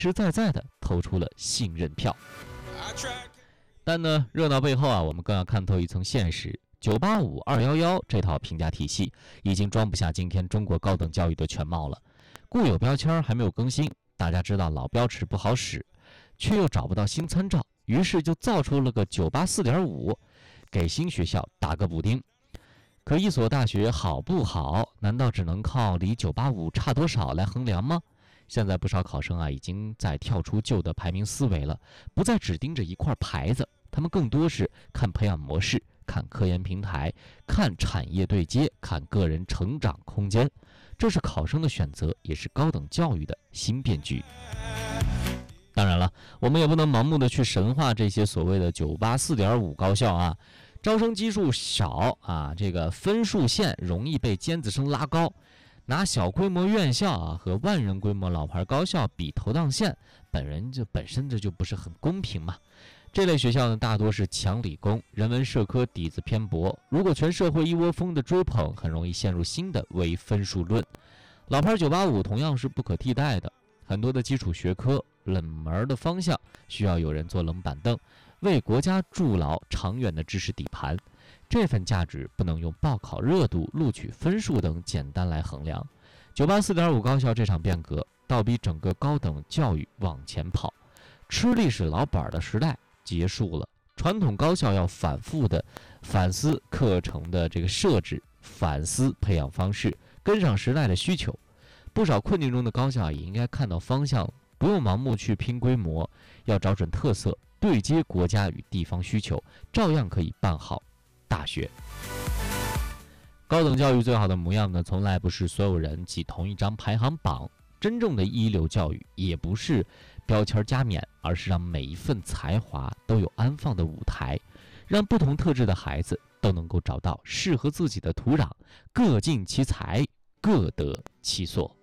实在在的投出了信任票。但呢，热闹背后啊，我们更要看透一层现实。985、211这套评价体系已经装不下今天中国高等教育的全貌了。固有标签还没有更新，大家知道老标尺不好使，却又找不到新参照，于是就造出了个984.5，给新学校打个补丁。可一所大学好不好，难道只能靠离985差多少来衡量吗？现在不少考生啊，已经在跳出旧的排名思维了，不再只盯着一块牌子，他们更多是看培养模式，看科研平台，看产业对接，看个人成长空间。这是考生的选择，也是高等教育的新变局。当然了，我们也不能盲目的去神化这些所谓的984.5高校啊，招生基数少啊，这个分数线容易被尖子生拉高。拿小规模院校啊和万人规模老牌高校比头档线，本身这就不是很公平嘛。这类学校呢，大多是强理工、人文社科底子偏薄，如果全社会一窝蜂的追捧，很容易陷入新的唯分数论。老牌985同样是不可替代的，很多的基础学科、冷门的方向需要有人做冷板凳，为国家筑牢长远的知识底盘。这份价值不能用报考热度、录取分数等简单来衡量。984.5高校这场变革，倒逼整个高等教育往前跑。吃历史老本的时代结束了，传统高校要反复的反思课程的这个设置，反思培养方式，跟上时代的需求。不少困境中的高校也应该看到方向，不用盲目去拼规模，要找准特色，对接国家与地方需求，照样可以办好大学。高等教育最好的模样呢，从来不是所有人挤同一张排行榜，真正的一流教育也不是标签加冕，而是让每一份才华都有安放的舞台，让不同特质的孩子都能够找到适合自己的土壤，各尽其才，各得其所。